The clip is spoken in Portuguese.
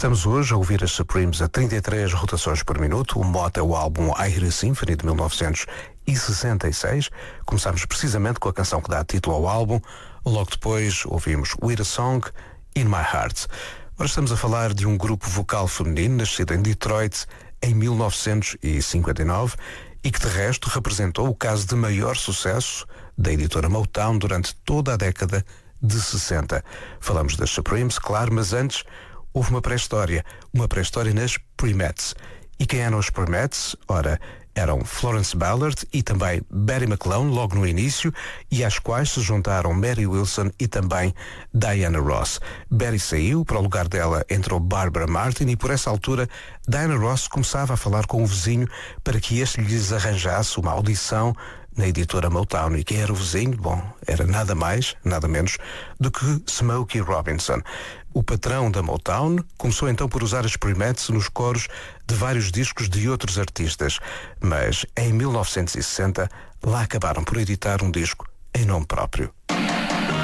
Estamos hoje a ouvir as Supremes a 33 rotações por minuto. O mote é o álbum I Hear a Symphony de 1966. Começámos precisamente com a canção que dá título ao álbum. Logo depois ouvimos With a Song in My Heart. Agora estamos a falar de um grupo vocal feminino nascido em Detroit em 1959 e que de resto representou o caso de maior sucesso da editora Motown durante toda a década de 60. Falamos das Supremes, claro, mas antes houve uma pré-história nas Premettes. E quem eram os Premettes? Ora, eram Florence Ballard e também Betty McClone logo no início, e às quais se juntaram Mary Wilson e também Diana Ross. Betty saiu, para o lugar dela entrou Barbara Martin, e por essa altura Diana Ross começava a falar com o vizinho para que este lhes arranjasse uma audição na editora Motown. E quem era o vizinho? Bom, era nada mais, nada menos do que Smokey Robinson. O patrão da Motown começou então por usar as Premettes nos coros de vários discos de outros artistas, mas em 1960 lá acabaram por editar um disco em nome próprio.